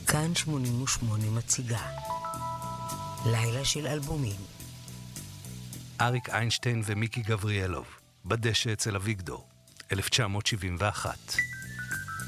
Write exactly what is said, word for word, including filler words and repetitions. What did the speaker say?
כאן שמונים ושמונה מציגה לילה של אלבומים. אריק איינשטיין ומיקי גבריאלוב, בדשא אצל אביגדור, אלף תשע מאות שבעים ואחת.